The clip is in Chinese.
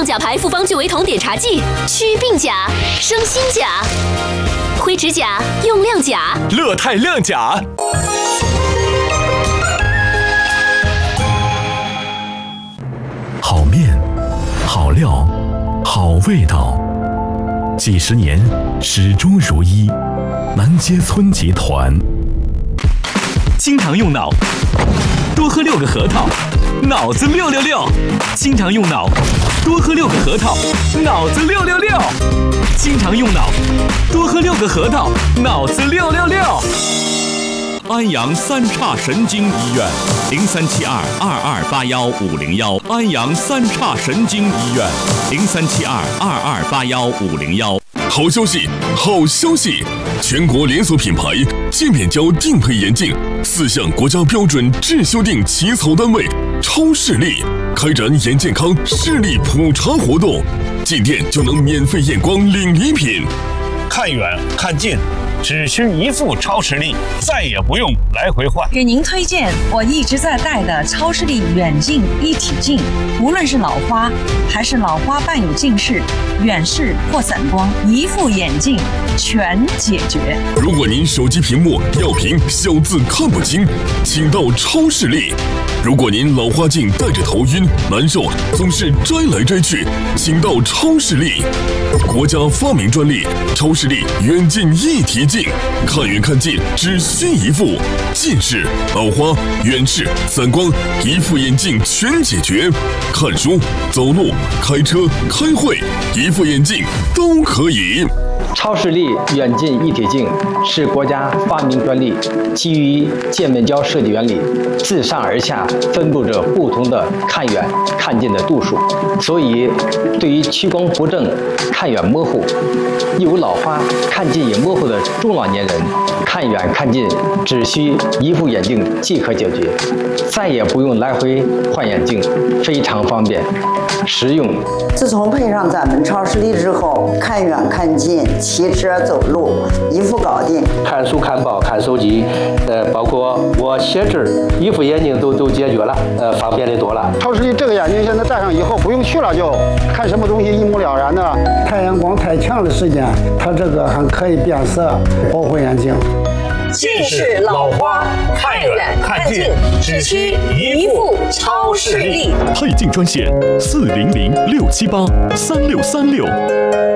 亮甲牌复方聚维酮碘茶剂，祛病甲、生新甲。灰指甲用亮甲， 乐泰亮甲。好面，好料，好味道，几十年始终如一。南街村集团。经常用脑，多喝6个核桃，脑子666。经常用脑，多喝6个核桃，脑子666。经常用脑，多喝6个核桃，脑子666。安阳三岔神经医院，0372228151，安阳三岔神经医院，0372228151。好消息，好消息！全国连锁品牌界面胶定配眼镜4项国家标准质修订起草单位超视力开展眼健康视力普查活动，进店就能免费验光领礼品。 看远看近，只需一副超视力，再也不用来回换。 给您推荐我一直在戴的超视力远近一体镜，无论是老花还是老花伴有近视、远视或散光，一副眼镜全解决。 如果您手机屏幕要屏小字看不清，请到超视力。如果您老花镜戴着头晕难受，总是摘来摘去，请到超视力。国家发明专利超视力远近一体镜，看远看近只需一副，近视、老花、远视、散光，一副眼镜全解决。看书、走路、开车、开会，一副眼镜都可以。 超视力远近一体镜是国家发明专利，基于界面胶设计原理，自上而下分布着不同的看远看近的度数，所以对于屈光不正、看远模糊、有老花、看近也模糊的中老年人，看远看近只需一副眼镜即可解决，再也不用来回换眼镜，非常方便实用。 自从配上咱们超视力之后，看远看近、骑车走路一副搞定。 看书、看报、看手机，包括我写字，一副眼镜都解决了，方便的多了。 超视力这个眼镜现在戴上以后，不用去了就看什么东西一目了然的。太阳光太强的时间，它这个还可以变色，保护眼睛。 近视、老花，看远看近，只需一副超视力。 配镜专线400-678-3636。